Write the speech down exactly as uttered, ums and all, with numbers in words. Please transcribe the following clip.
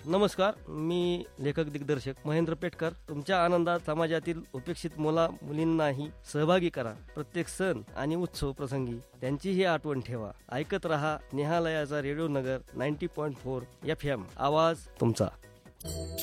नमस्कार, मी लेखक दिग्दर्शक महेंद्र पेटकर. तुमच्या आनंदात समाजातील उपेक्षित मुला मुलींनाही सहभागी करा. प्रत्येक सण आणि उत्सव प्रसंगी त्यांचीही आठवण ठेवा. ऐकत रहा नेहालयाचा रेडिओ नगर नव्वद पॉईंट चार एफ एम. आवाज तुमचा.